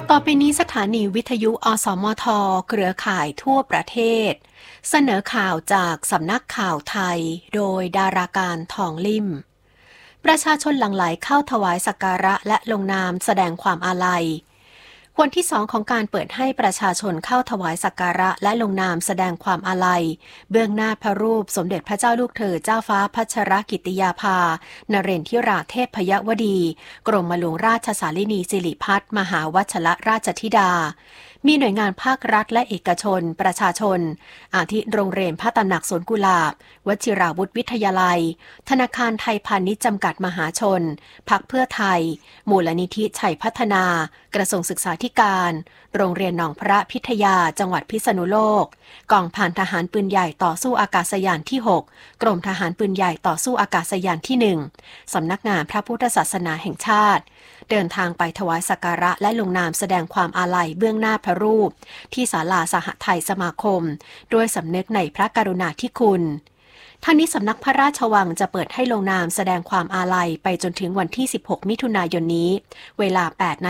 ต่อไปนี้สถานีวิทยุอสมทเครือข่ายทั่วประเทศเสนอข่าวจากสำนักข่าวไทยโดยดาราการทองลิ่มประชาชนหลั่งไหลเข้าถวายสักการะและลงนามแสดงความอาลัยวันที่2ของการเปิดให้ประชาชนเข้าถวายสักการะและลงนามแสดงความอาลัยเบื้องหน้าพระรูปสมเด็จพระเจ้าลูกเธอเจ้าฟ้าพัชรกิติยาภานเรศทิราเทพยวดีกรมหลวงราชสารินีสิริพัฒน์มหาวัชรราชธิดามีหน่วยงานภาครัฐและเอกชนประชาชนอาทิโรงเรียนพระตำหนักสวนกุหลาบวชิราวุธวิทยาลัยธนาคารไทยพาณิชย์จำกัดมหาชนพรรคเพื่อไทยมูลนิธิชัยพัฒนากระทรวงศึกษาธิการโรงเรียนหนองพระพิทยาจังหวัดพิษณุโลกกองพันทหารปืนใหญ่ต่อสู้อากาศยานที่6กรมทหารปืนใหญ่ต่อสู้อากาศยานที่1สำนักงานพระพุทธศาสนาแห่งชาติเดินทางไปถวายสักการะและลงนามแสดงความอาลัยเบื้องหน้าพระรูปที่ศาลาสหไทยสมาคมด้วยสำนึกในพระกรุณาธิคุณทั้งนี้สำนักพระราชวังจะเปิดให้ลงนามแสดงความอาลัยไปจนถึงวันที่16มิถุนายนนี้เวลา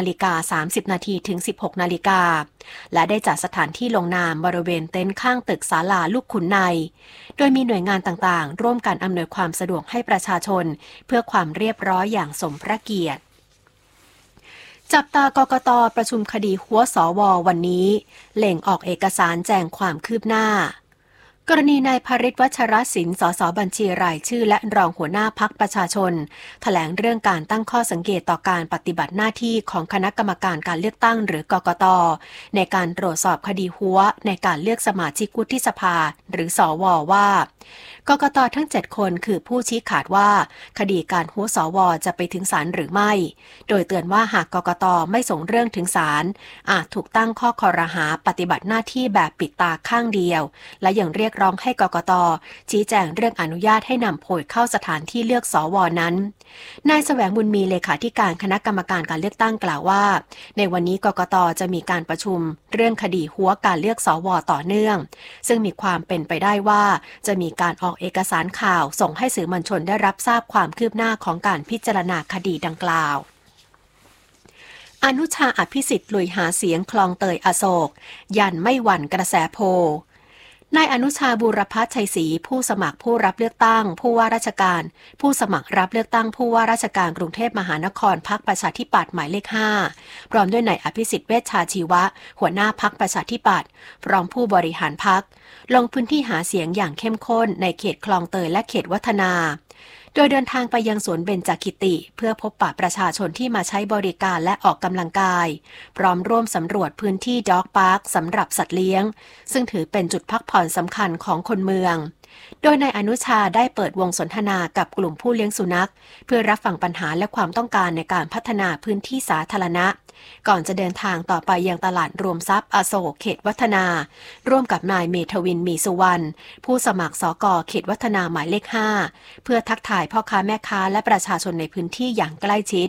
8:30 นาทีถึง 16 นาฬิกาและได้จัดสถานที่ลงนามบริเวณเต็นท์ข้างตึกศาลาลูกขุนในโดยมีหน่วยงานต่างๆร่วมกันอำนวยความสะดวกให้ประชาชนเพื่อความเรียบร้อยอย่างสมพระเกียรติจับตากกต.ประชุมคดีหัวสว.วันนี้เล็งออกเอกสารแจ้งความคืบหน้ากรณีนายภริษฐ์วัชรศิลป์ สส.บัญชีรายชื่อและรองหัวหน้าพรรคประชาชนแถลงเรื่องการตั้งข้อสังเกตต่อการปฏิบัติหน้าที่ของคณะกรรมการการเลือกตั้งหรือกกต.ในการตรวจสอบคดีหัวในการเลือกสมาชิกวุฒิสภาหรือสว.ว่ากกต.ทั้ง7คนคือผู้ชี้ขาดว่าคดีการหัวสว.จะไปถึงศาลหรือไม่โดยเตือนว่าหากกกต.ไม่ส่งเรื่องถึงศาลอาจถูกตั้งข้อคอรหาปฏิบัติหน้าที่แบบปิดตาข้างเดียวและยังเรียกร้องให้กกต.ชี้แจงเรื่องอนุญาตให้นำโพยเข้าสถานที่เลือกสว.นั้นนายแสวงบุญมีเลขาธิการคณะกรรมการการเลือกตั้งกล่าวว่าในวันนี้กกต.จะมีการประชุมเรื่องคดีหัวการเลือกสว.ต่อเนื่องซึ่งมีความเป็นไปได้ว่าจะมีการออกเอกสารข่าวส่งให้สื่อมวลชนได้รับทราบความคืบหน้าของการพิจารณาคดีดังกล่าวอนุชาอภิสิทธิ์ลุยหาเสียงคลองเตยอโศกยันไม่หวั่นกระแสโพนายอนุชาบูรพชัยศรีผู้สมัครผู้รับเลือกตั้งผู้ว่าราชการผู้สมัครรับเลือกตั้งผู้ว่าราชการกรุงเทพมหานครพรรคประชาธิปัตย์หมายเลข5พร้อมด้วยนายอภิสิทธิ์เวชชาชีวะหัวหน้าพรรคประชาธิปัตย์พร้อมผู้บริหารพรรคลงพื้นที่หาเสียงอย่างเข้มข้นในเขตคลองเตยและเขตวัฒนาโดยเดินทางไปยังสวนเบญจกิติเพื่อพบปะประชาชนที่มาใช้บริการและออกกำลังกายพร้อมร่วมสำรวจพื้นที่ด็อกพาร์คสำหรับสัตว์เลี้ยงซึ่งถือเป็นจุดพักผ่อนสำคัญของคนเมืองโดยนายอนุชาได้เปิดวงสนทนากับกลุ่มผู้เลี้ยงสุนัขเพื่อรับฟังปัญหาและความต้องการในการพัฒนาพื้นที่สาธารณะก่อนจะเดินทางต่อไปยังตลาดรวมทรัพย์อโศกเขตวัฒนาร่วมกับนายเมธวินมีสุวรรณผู้สมัครสก.เขตวัฒนาหมายเลข5เพื่อทักทายพ่อค้าแม่ค้าและประชาชนในพื้นที่อย่างใกล้ชิด